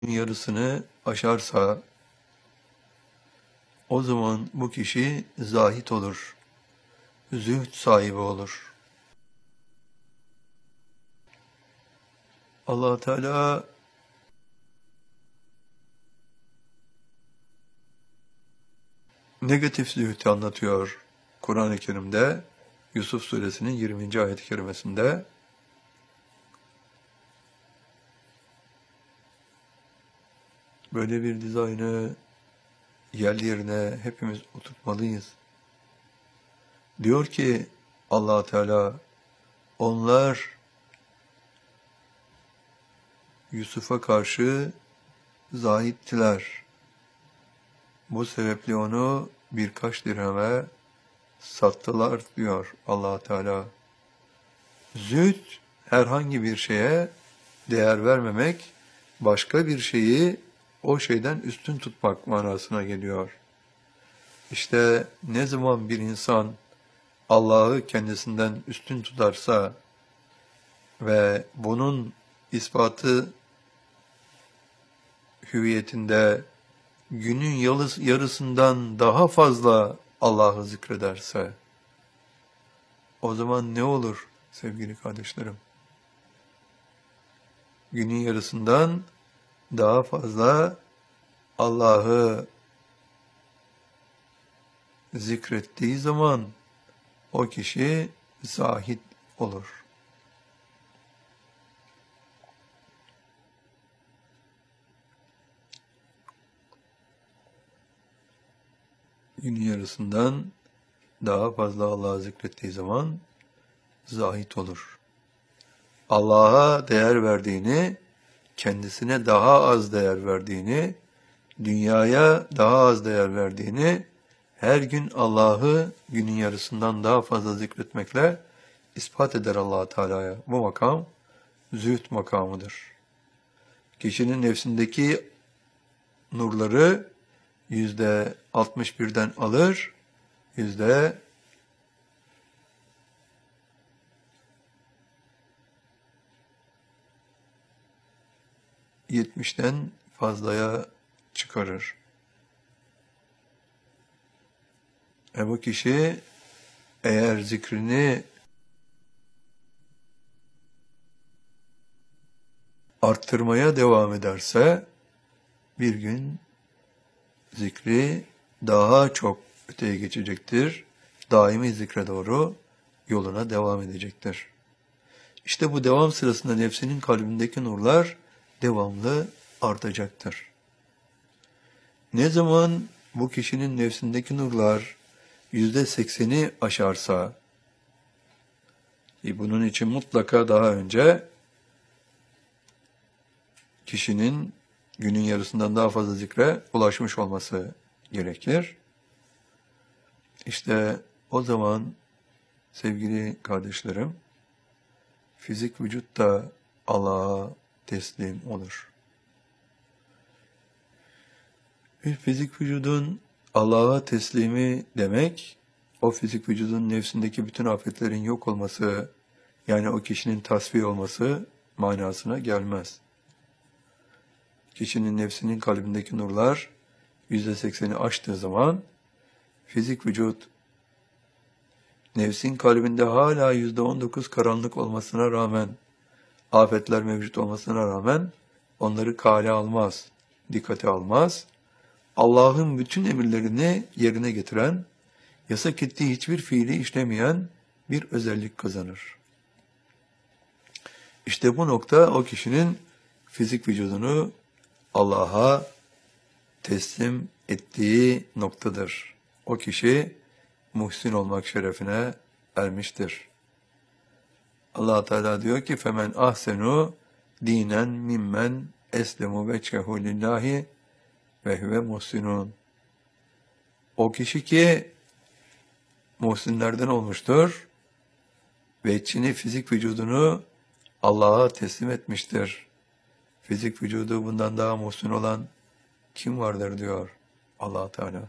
yarısını aşarsa o zaman bu kişi zahit olur, zühd sahibi olur. Allah Teala negatif zühdü anlatıyor Kur'an-ı Kerim'de, Yusuf Suresinin 20. ayet-i kerimesinde. Böyle bir dizaynı yerli yerine hepimiz oturtmalıyız. Diyor ki Allah Teala, onlar Yusuf'a karşı zahittiler. Bu sebeple onu birkaç dirheme sattılar diyor Allah Teala. Zühd herhangi bir şeye değer vermemek, başka bir şeyi o şeyden üstün tutmak manasına geliyor. İşte ne zaman bir insan Allah'ı kendisinden üstün tutarsa ve bunun ispatı hüviyetinde günün yarısından daha fazla Allah'ı zikrederse, o zaman ne olur sevgili kardeşlerim? Günün yarısından daha fazla Allah'ı zikrettiği zaman o kişi zahid olur. Günün yarısından daha fazla Allah'ı zikrettiği zaman zahid olur. Allah'a değer verdiğini, kendisine daha az değer verdiğini, dünyaya daha az değer verdiğini, her gün Allah'ı günün yarısından daha fazla zikretmekle ispat eder Allah Teala'ya. Bu makam zühd makamıdır. Kişinin nefsindeki nurları %61'den alır, %70'ten fazlaya çıkarır. Bu kişi eğer zikrini arttırmaya devam ederse bir gün zikri daha çok öteye geçecektir. Daimi zikre doğru yoluna devam edecektir. İşte bu devam sırasında nefsinin kalbindeki nurlar devamlı artacaktır. Ne zaman bu kişinin nefsindeki nurlar %80'i aşarsa, bunun için mutlaka daha önce kişinin günün yarısından daha fazla zikre ulaşmış olması gerekir. İşte o zaman sevgili kardeşlerim, fizik vücut da Allah'a teslim olur. Bir fizik vücudun Allah'a teslimi demek, o fizik vücudun nefsindeki bütün afetlerin yok olması, yani o kişinin tasfiye olması manasına gelmez. Kişinin nefsinin kalbindeki nurlar %80'i aştığı zaman, fizik vücut, nefsin kalbinde hala %19 karanlık olmasına rağmen, afetler mevcut olmasına rağmen, onları kale almaz, dikkate almaz. Allah'ın bütün emirlerini yerine getiren, yasak ettiği hiçbir fiili işlemeyen bir özellik kazanır. İşte bu nokta o kişinin fizik vücudunu Allah'a teslim ettiği noktadır. O kişi muhsin olmak şerefine ermiştir. Allah Teala diyor ki: "Femen ahsenu dinen mimmen eslemu vechehu lillahi ve huve muhsinun." O kişi ki muhsinlerden olmuştur ve içini, fizik vücudunu Allah'a teslim etmiştir. Fizik vücudu bundan daha muhsin olan kim vardır diyor Allah Teala.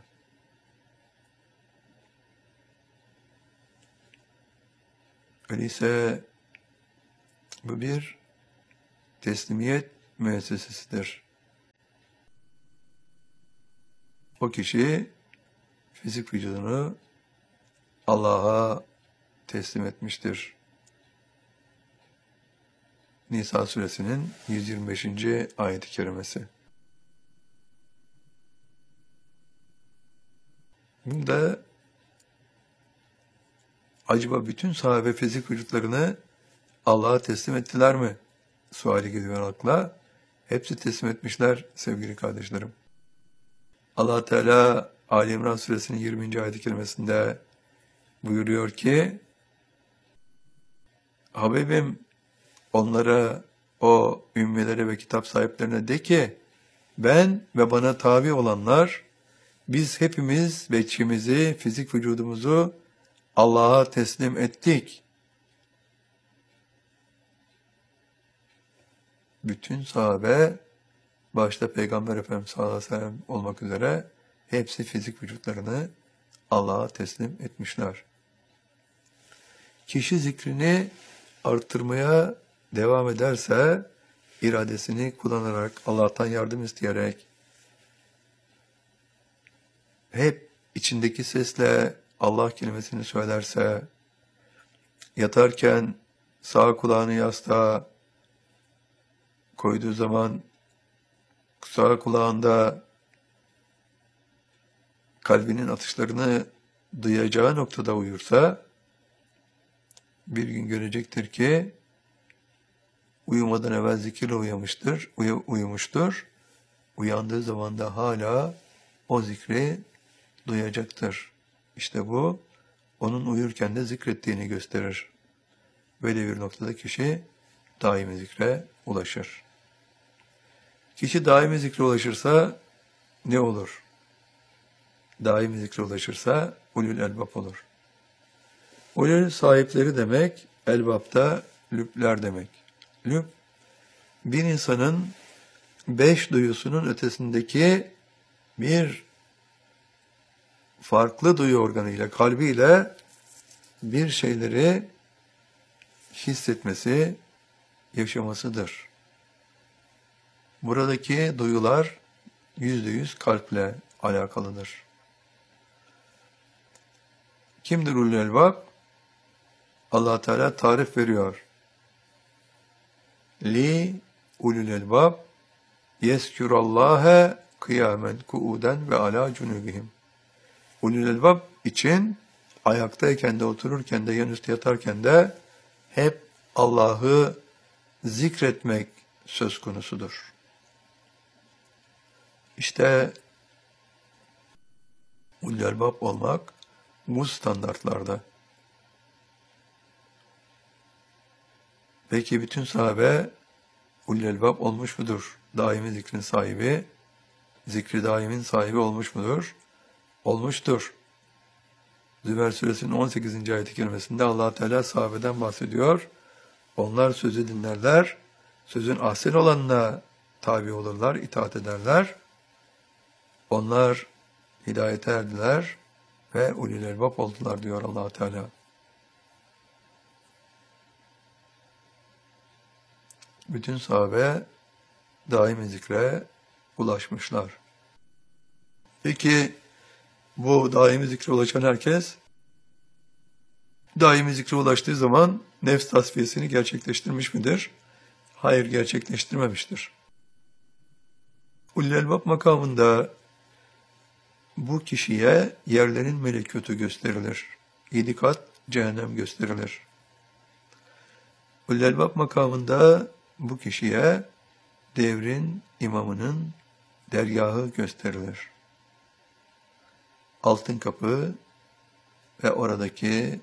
Öyleyse bu bir teslimiyet müessesesidir. o kişi fizik vücudunu Allah'a teslim etmiştir. Nisa suresinin 125. ayet-i kerimesi. Burada acaba bütün sahabe fizik vücutlarını Allah'a teslim ettiler mi? Suali geliyor akla. Hepsi teslim etmişler sevgili kardeşlerim. Allah Teala Ali İmran suresinin 20. ayet-i kerimesinde buyuruyor ki, Habibim onlara, o ümmilere ve kitap sahiplerine de ki, ben ve bana tabi olanlar, biz hepimiz veçhimizi, fizik vücudumuzu Allah'a teslim ettik. Bütün sahabe, başta Peygamber Efendimiz sallallahu aleyhi ve sellem olmak üzere, hepsi fizik vücutlarını Allah'a teslim etmişler. Kişi zikrini arttırmaya devam ederse, iradesini kullanarak, Allah'tan yardım isteyerek, hep içindeki sesle Allah kelimesini söylerse, yatarken sağ kulağını yastığa koyduğu zaman sağ kulağında kalbinin atışlarını duyacağı noktada uyursa, bir gün görecektir ki uyumadan evvel zikirle uyumuştur. Uyandığı zaman da hala o zikri duyacaktır. İşte bu onun uyurken de zikrettiğini gösterir. Böyle bir noktada kişi daimi zikre ulaşır. Kişi daimi zikre ulaşırsa ne olur? Daimi zikre ulaşırsa ulul elbab olur. Ulul sahipleri demek, elbab da lübler demek. Lüb, bir insanın 5 duyusunun ötesindeki bir farklı duyu organıyla, kalbiyle bir şeyleri hissetmesi, yaşamasıdır. Buradaki duyular %100 kalple alakalıdır. Kimdir ulul elbab? Allah Teala tarif veriyor. Li ulul elbab yeskurallaha kıyamen kuuden ve ala cunubihim. Ulul elbab için ayaktayken de, otururken de, yanüstü yatarken de hep Allah'ı zikretmek söz konusudur. İşte ulul elbab olmak bu standartlarda. Peki bütün sahabe ulul elbab olmuş mudur? Daimi zikrin sahibi, zikri daimin sahibi olmuş mudur? Olmuştur. Zümer suresinin 18. ayet-i kerimesinde Allah Teala sahabeden bahsediyor. Onlar sözü dinlerler, sözün ahsen olanına tabi olurlar, itaat ederler. Onlar hidayete erdiler ve ulul elbab oldular diyor Allah Teala. Bütün sahabe daimi zikre ulaşmışlar. Peki bu daimi zikre ulaşan herkes daimi zikre ulaştığı zaman nefs tasfiyesini gerçekleştirmiş midir? Hayır, gerçekleştirmemiştir. Ulul elbab makamında bu kişiye yerlerin melekutu gösterilir. 7 kat cehennem gösterilir. Ulul elbab makamında bu kişiye devrin imamının dergahı gösterilir. Altın kapı ve oradaki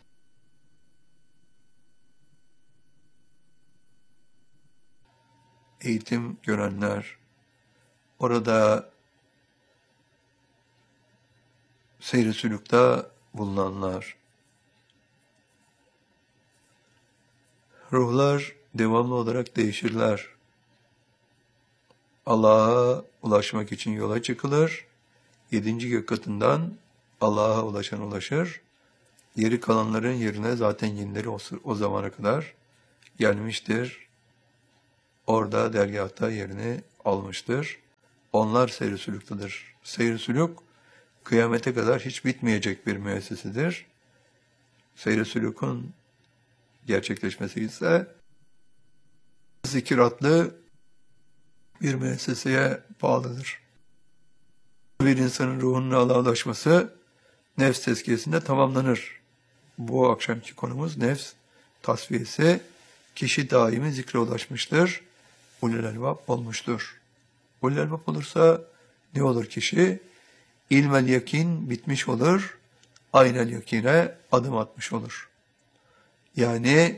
eğitim görenler, orada seyr-i sülükte bulunanlar, ruhlar devamlı olarak değişirler. Allah'a ulaşmak için yola çıkılır. 7. gök katından Allah'a ulaşan ulaşır. Geri kalanların yerine zaten yenileri o zamana kadar gelmiştir. Orada dergâhta yerini almıştır. Onlar seyr-i sülüktedir. Seyr-i sülük kıyamete kadar hiç bitmeyecek bir müessesedir. Seyr-i sülükün gerçekleşmesi ise zikir adlı bir müesseseye bağlıdır. Bir insanın ruhunun Allah'a ulaşması nefs tezkiyesinde tamamlanır. Bu akşamki konumuz nefs tasfiyesi. Kişi daimi zikre ulaşmıştır. Ulul elbab olmuştur. Ulul elbab olursa ne olur kişi? İlmel yakin bitmiş olur. Aynel yakine adım atmış olur. Yani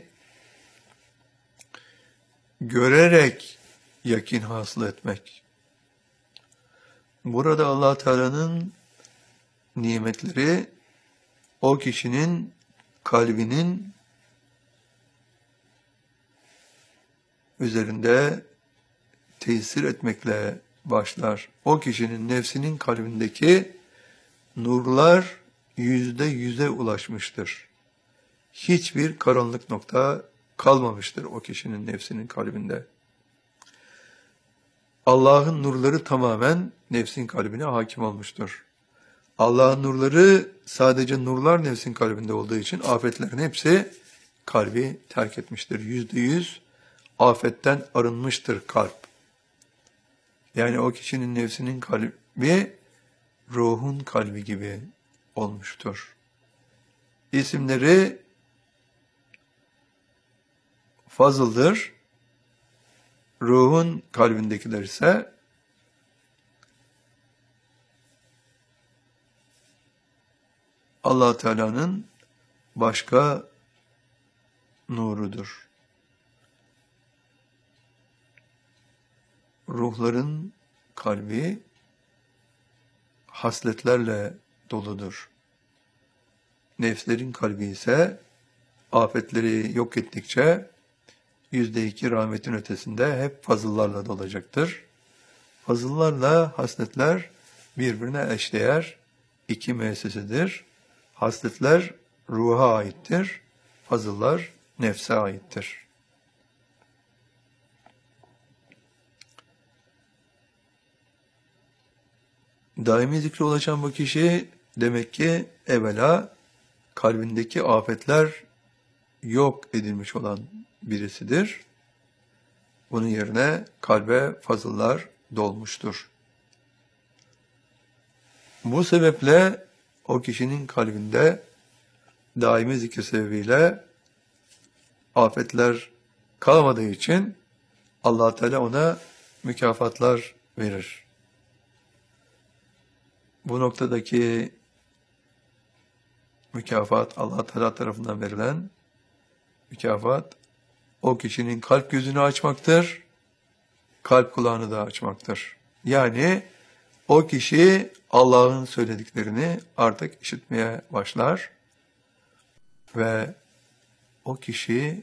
görerek yakin hasıl etmek. Burada Allah Teala'nın nimetleri o kişinin kalbinin üzerinde tesir etmekle başlar. O kişinin nefsinin kalbindeki nurlar %100'e ulaşmıştır. Hiçbir karanlık nokta kalmamıştır o kişinin nefsinin kalbinde. Allah'ın nurları tamamen nefsin kalbine hakim olmuştur. Allah'ın nurları sadece nurlar nefsin kalbinde olduğu için afetlerin hepsi kalbi terk etmiştir. %100 afetten arınmıştır kalp. Yani o kişinin nefsinin kalbi ruhun kalbi gibi olmuştur. İsimleri fazıldır. Ruhun kalbindekiler ise Allah Teala'nın başka nurudur. Ruhların kalbi hasletlerle doludur. Nefslerin kalbi ise afetleri yok ettikçe %2 rahmetin ötesinde hep fazıllarla dolacaktır. Fazıllarla hasletler birbirine eşdeğer iki müessesedir. Hasletler ruha aittir, fazıllar nefse aittir. Daimi zikre ulaşan bu kişi demek ki evvela kalbindeki afetler yok edilmiş olan birisidir. Bunun yerine kalbe fazıllar dolmuştur. Bu sebeple o kişinin kalbinde daimi zikir sebebiyle afetler kalmadığı için Allah Teala ona mükafatlar verir. Bu noktadaki mükafat Allah Teala tarafından verilen mükafat o kişinin kalp gözünü açmaktır, kalp kulağını da açmaktır. Yani o kişi Allah'ın söylediklerini artık işitmeye başlar ve o kişi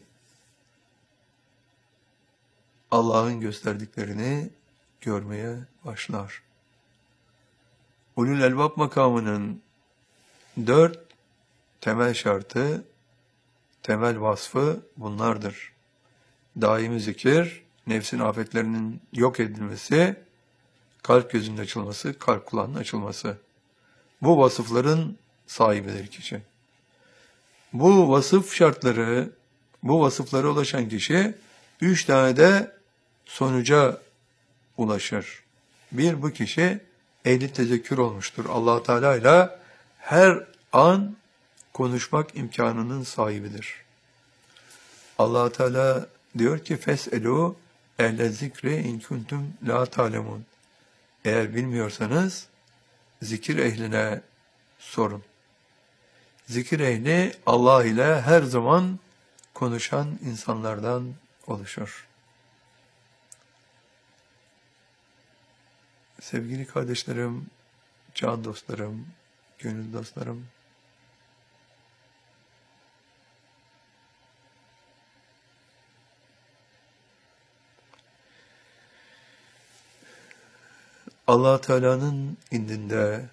Allah'ın gösterdiklerini görmeye başlar. Ulul elbab makamının 4 temel şartı, temel vasfı bunlardır. Daimi zikir, nefsin afetlerinin yok edilmesi, kalp gözünün açılması, kalp kulağının açılması. Bu vasıfların sahibidir kişi. Bu vasıf şartları, bu vasıflara ulaşan kişi 3 tane de sonuca ulaşır. Bir, bu kişi ehli tezekkür olmuştur. Allah Teala ile her an konuşmak imkanının sahibidir. Allah Teala diyor ki feselu ehle zikri in kuntum la ta'lemun. Eğer bilmiyorsanız zikir ehline sorun. Zikir ehli Allah ile her zaman konuşan insanlardan oluşur. Sevgili kardeşlerim, can dostlarım, gönül dostlarım, Allah Teala'nın indinde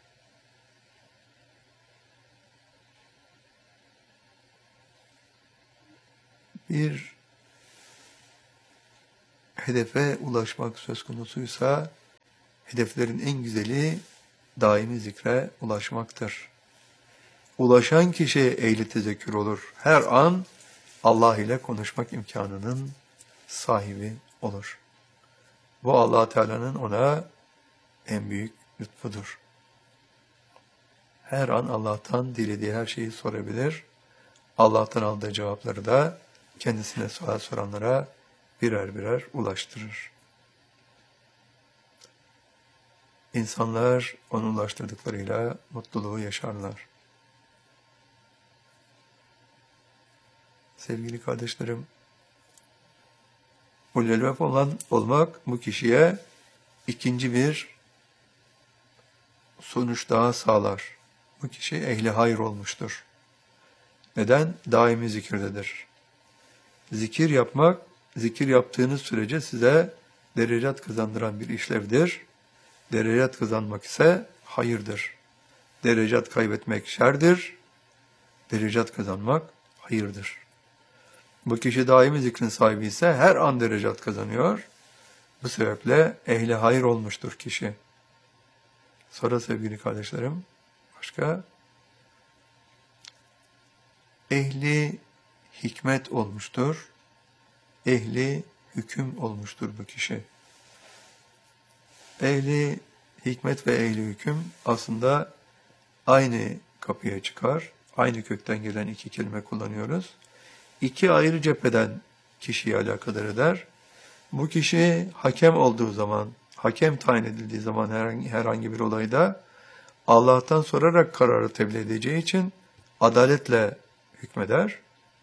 bir hedefe ulaşmak söz konusuysa hedeflerin en güzeli daimi zikre ulaşmaktır. Ulaşan kişi ehli tezekkür olur. Her an Allah ile konuşmak imkanının sahibi olur. Bu Allah Teala'nın ona en büyük lütfudur. Her an Allah'tan dilediği her şeyi sorabilir. Allah'tan aldığı cevapları da kendisine sual soranlara birer birer ulaştırır. İnsanlar onu ulaştırdıklarıyla mutluluğu yaşarlar. Sevgili kardeşlerim, ulul elbab olmak bu kişiye ikinci bir sonuç daha sağlar. Bu kişi ehli hayır olmuştur. Neden? Daimi zikirdedir. Zikir yapmak, zikir yaptığınız sürece size derecat kazandıran bir işlevdir. Derecat kazanmak ise hayırdır. Derecat kaybetmek şerdir. Derecat kazanmak hayırdır. Bu kişi daimi zikrin sahibi ise her an derecat kazanıyor. Bu sebeple ehli hayır olmuştur kişi. Sonra sevgili kardeşlerim, başka? Ehli hikmet olmuştur. Ehli hüküm olmuştur bu kişi. Ehli hikmet ve ehli hüküm aslında aynı kapıya çıkar. Aynı kökten gelen iki kelime kullanıyoruz. İki ayrı cepheden kişiyi alakadar eder. Bu kişi hakem olduğu zaman, hakem tayin edildiği zaman herhangi bir olayda Allah'tan sorarak kararı tebliğ edeceği için adaletle hükmeder.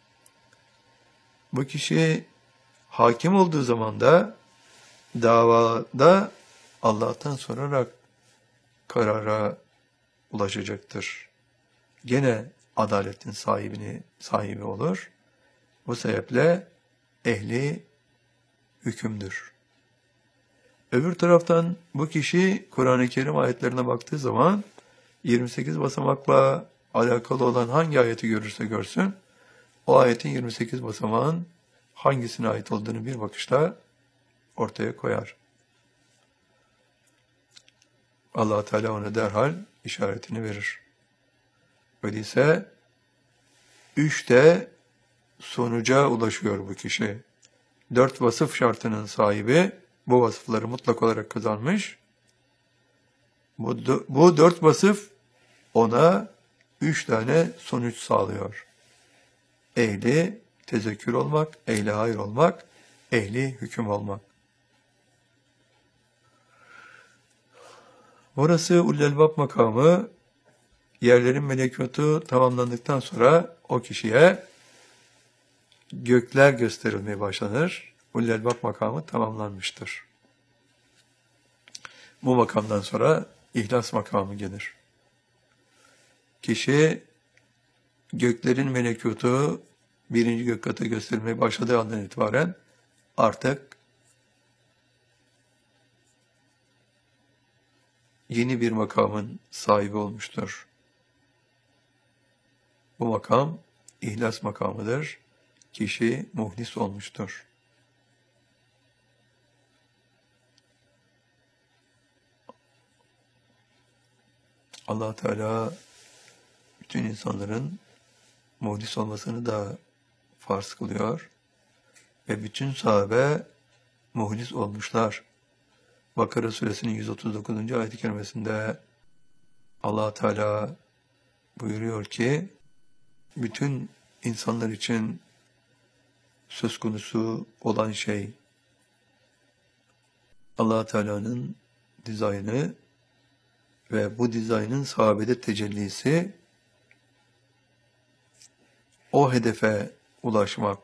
Bu kişi hakim olduğu zaman da davada Allah'tan sorarak karara ulaşacaktır. Gene adaletin sahibi olur. Bu sebeple ehli hükümdür. Öbür taraftan bu kişi Kur'an-ı Kerim ayetlerine baktığı zaman 28 basamakla alakalı olan hangi ayeti görürse görsün, o ayetin 28 basamağın hangisine ait olduğunu bir bakışta ortaya koyar. Allah Teala ona derhal işaretini verir. Öyleyse 3'te sonuca ulaşıyor bu kişi. 4 vasıf şartının sahibi, bu vasıfları mutlak olarak kazanmış. Bu 4 vasıf ona 3 tane sonuç sağlıyor. Ehli tezekkür olmak, ehli hayır olmak, ehli hüküm olmak. Burası ulul elbab makamı, yerlerin melekutu tamamlandıktan sonra o kişiye gökler gösterilmeye başlanır. Ulul elbab makamı tamamlanmıştır. Bu makamdan sonra ihlas makamı gelir. Kişi göklerin melekutu birinci gök katı gösterilmeye başladığı andan itibaren artık yeni bir makamın sahibi olmuştur. Bu makam ihlas makamıdır. Kişi muhlis olmuştur. Allah Teala bütün insanların muhlis olmasını da farz kılıyor ve bütün sahabe muhlis olmuşlar. Bakara suresinin 139. ayet-i kerimesinde Allah Teala buyuruyor ki bütün insanlar için söz konusu olan şey Allah Teala'nın dizaynı ve bu dizaynın sahabede tecellisi, o hedefe ulaşmak.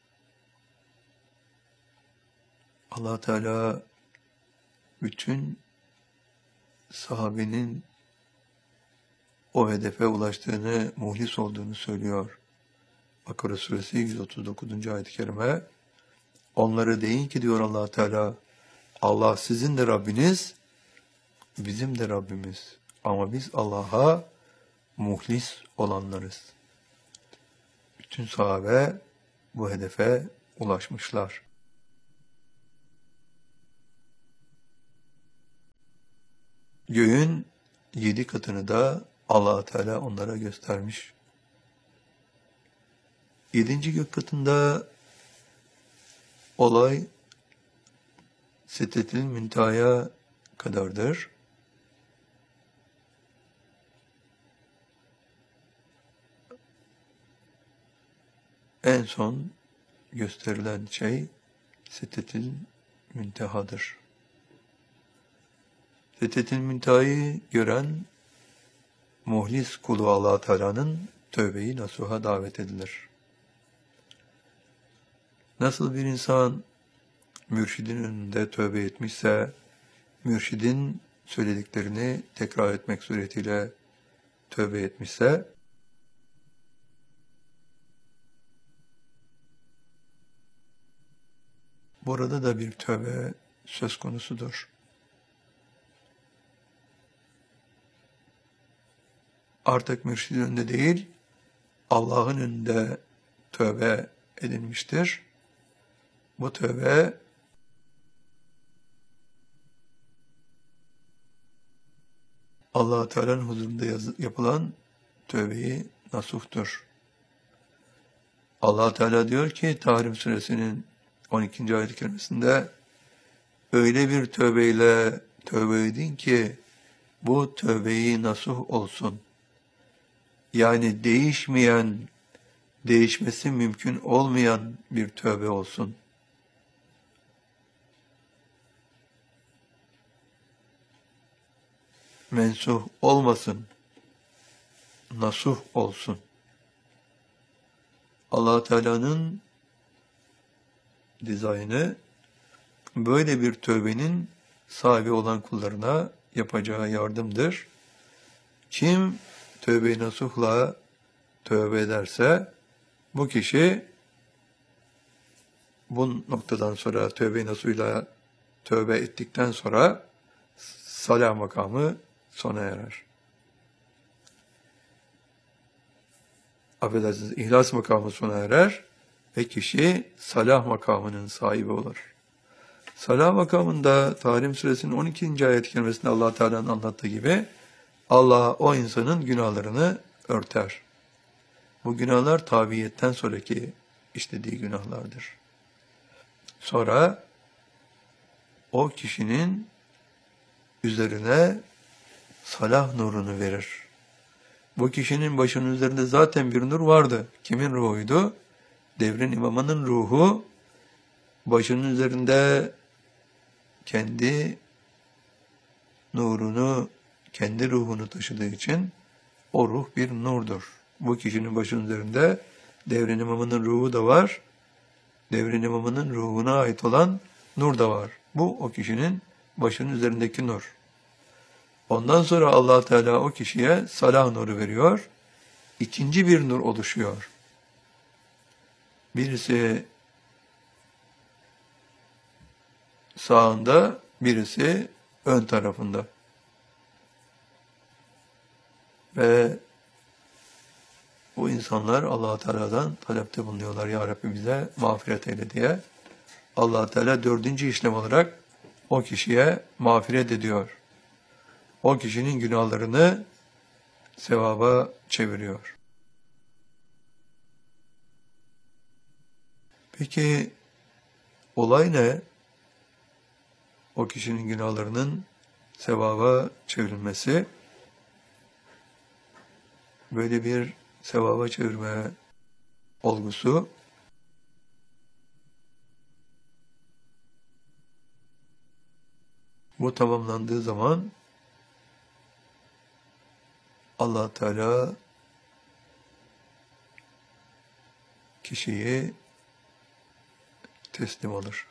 Allah Teala bütün sahabenin o hedefe ulaştığını, muhlis olduğunu söylüyor. Bakara suresi 139. ayet-i kerime. Onlara deyin ki diyor Allah Teala, Allah sizin de Rabbiniz, bizim de Rabbimiz. Ama biz Allah'a muhlis olanlarız. Bütün sahabe bu hedefe ulaşmışlar. göğün 7 katını da Allah Teala onlara göstermiş. 7. gök katında olay Sidretil Münteha'ya kadardır. En son gösterilen şey Sidretil Münteha'dır. Sidretil Münteha'yı gören muhlis kulu Allah Teala'nın tövbe-i nasuha davet edilir. Nasıl bir insan mürşidin önünde tövbe etmişse, mürşidin söylediklerini tekrar etmek suretiyle tövbe etmişse, burada da bir tövbe söz konusudur. Artık mürşidin önünde değil, Allah'ın önünde tövbe edilmiştir. Bu tövbe Allah Teala'nın huzurunda yapılan tövbe-i nasuhtur. Allah Teala diyor ki Tahrim suresinin 12. ayet-i kerimesinde öyle bir tövbeyle tövbe edin ki bu tövbe-i nasuh olsun. Yani değişmeyen, değişmesi mümkün olmayan bir tövbe olsun. Mensuh olmasın, nasuh olsun. Allah Teala'nın dizaynı böyle bir tövbenin sahibi olan kullarına yapacağı yardımdır. Kim tövbe-i nasuhla tövbe ederse bu kişi bu noktadan sonra tövbe-i nasuhla tövbe ettikten sonra salah makamı sona erer. Affedersiniz, ihlas makamı sona erer ve kişi salah makamının sahibi olur. Salah makamında Tahrim suresinin 12. ayet-i kerimesinde Allah Teala'nın anlattığı gibi Allah o insanın günahlarını örter. Bu günahlar tabiiyetten sonraki işlediği günahlardır. Sonra o kişinin üzerine salah nurunu verir. Bu kişinin başının üzerinde zaten bir nur vardı. Kimin ruhuydu? Devrin imamının ruhu başının üzerinde kendi nurunu, kendi ruhunu taşıdığı için o ruh bir nurdur. Bu kişinin başının üzerinde devrin imamının ruhu da var. Devrin imamının ruhuna ait olan nur da var. Bu o kişinin başının üzerindeki nur. Ondan sonra Allah Teala o kişiye salah nuru veriyor. İkinci bir nur oluşuyor. Birisi sağında, birisi ön tarafında. Ve bu insanlar Allah Teala'dan talepte bulunuyorlar. Ya Rabbi bize mağfiret eyle diye. Allah Teala 4. işlem olarak o kişiye mağfiret ediyor. O kişinin günahlarını sevaba çeviriyor. Peki olay ne? O kişinin günahlarının sevaba çevrilmesi. Böyle bir sevaba çevirme olgusu bu tamamlandığı zaman Allah Teala kişiyi teslim alır.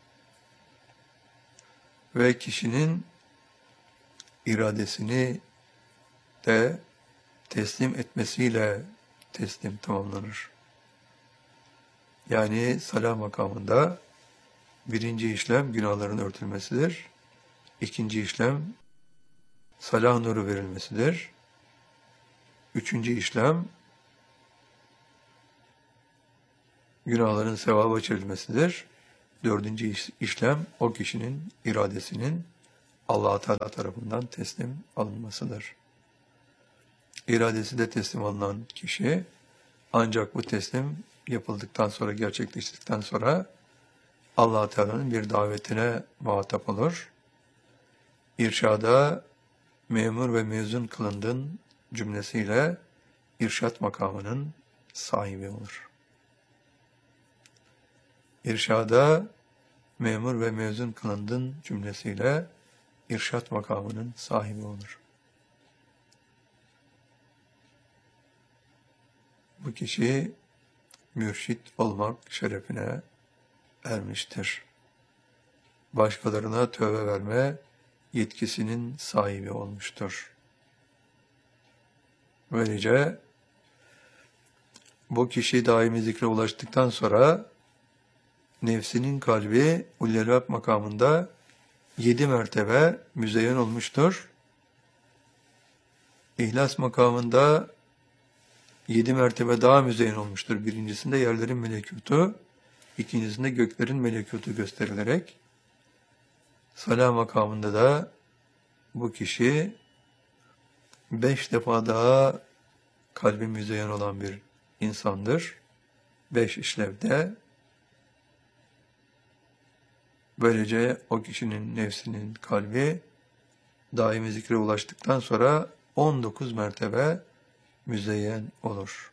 Ve kişinin iradesini de teslim etmesiyle teslim tamamlanır. Yani salah makamında birinci işlem günahların örtülmesidir. İkinci işlem salah nuru verilmesidir. Üçüncü işlem günahların sevaba çevrilmesidir. Dördüncü işlem o kişinin iradesinin Allah Teala tarafından teslim alınmasıdır. İradesi de teslim alınan kişi ancak bu teslim yapıldıktan sonra, gerçekleştikten sonra Allah Teala'nın bir davetine muhatap olur. İrşada memur ve mezun kılındın cümlesiyle irşat makamının sahibi olur. İrşada memur ve mezun kılındın cümlesiyle irşat makamının sahibi olur. Bu kişi mürşit olmak şerefine ermiştir. Başkalarına tövbe verme yetkisinin sahibi olmuştur. Böylece bu kişi daimi zikre ulaştıktan sonra nefsinin kalbi ullelat makamında 7 mertebe müzeyyen olmuştur. İhlas makamında 7 mertebe daha müzeyyen olmuştur. Birincisinde yerlerin melekutu, ikincisinde göklerin melekutu gösterilerek, salah makamında da bu kişi 5 defa daha kalbi müzeyyen olan bir insandır. 5 işlevde. Böylece o kişinin nefsinin kalbi daimi zikre ulaştıktan sonra 19 mertebe müzeyyen olur.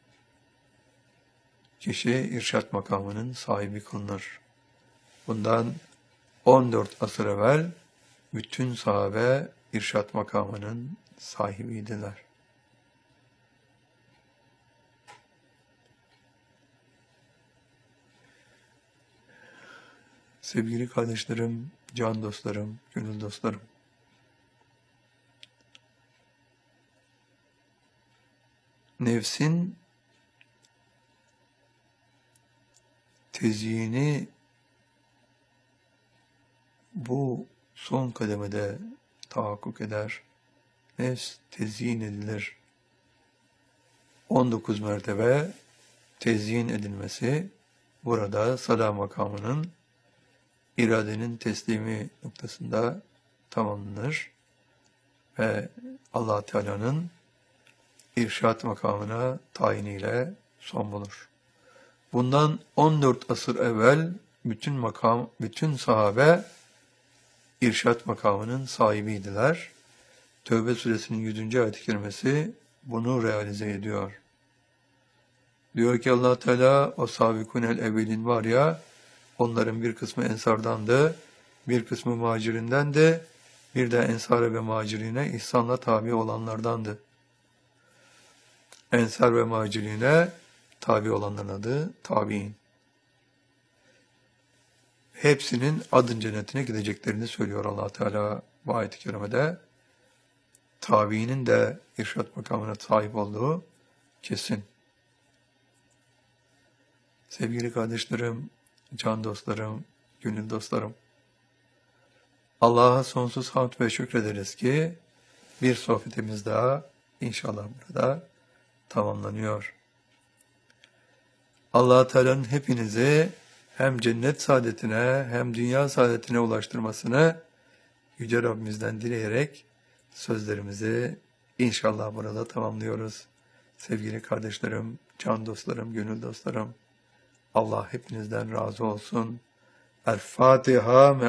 Kişi irşat makamının sahibi kılınır. Bundan 14 asır evvel bütün sahabe irşat makamının sahibiydiler. Sevgili kardeşlerim, can dostlarım, gönül dostlarım. Nefsin tezyini bu son kademede tahakkuk eder. Nefs tezyin edilir. 19 mertebe tezyin edilmesi burada salah makamının iradenin teslimi noktasında tamamlanır ve Allah Teala'nın irşat makamına tayiniyle son bulur. Bundan 14 asır evvel bütün sahabe irşat makamının sahibiydiler. Tevbe suresinin 100. ayet-i kerimesi bunu realize ediyor. Diyor ki Allah Teala, o sabikunel evvelin var ya, onların bir kısmı ensardandı, bir kısmı muhacirindendi, bir de ensar ve muhacirine ihsanla tabi olanlardandı. Ensar ve muhacirine tabi olanların adı tabi'in. Hepsinin adın cennetine gideceklerini söylüyor Allah Teala bu ayet-i kerimede. Tabi'inin de irşat makamına sahip olduğu kesin. Sevgili kardeşlerim, can dostlarım, gönül dostlarım, Allah'a sonsuz hamd ve şükrederiz ki bir sohbetimiz daha inşallah burada tamamlanıyor. Allah Teala'nın hepinizi hem cennet saadetine hem dünya saadetine ulaştırmasını Yüce Rabbimizden dileyerek sözlerimizi inşallah burada tamamlıyoruz. Sevgili kardeşlerim, can dostlarım, gönül dostlarım, Allah hepinizden razı olsun. El Fatiha.